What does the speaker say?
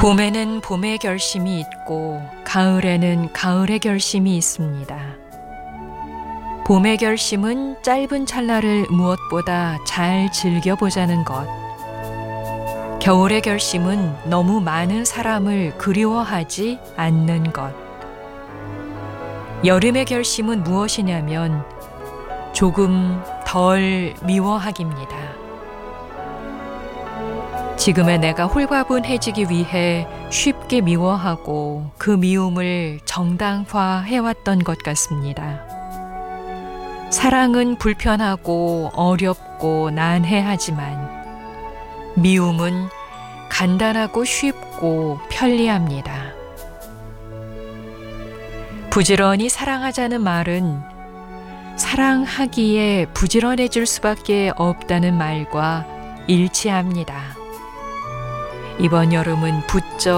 봄에는 봄의 결심이 있고 가을에는 가을의 결심이 있습니다. 봄의 결심은 짧은 찰나를 무엇보다 잘 즐겨보자는 것. 겨울의 결심은 너무 많은 사람을 그리워하지 않는 것. 여름의 결심은 무엇이냐면 조금 덜 미워하기입니다. 지금의 내가 홀가분해지기 위해 쉽게 미워하고 그 미움을 정당화해왔던 것 같습니다. 사랑은 불편하고 어렵고 난해하지만 미움은 간단하고 쉽고 편리합니다. 부지런히 사랑하자는 말은 사랑하기에 부지런해질 수밖에 없다는 말과 일치합니다. 이번 여름은 부쩍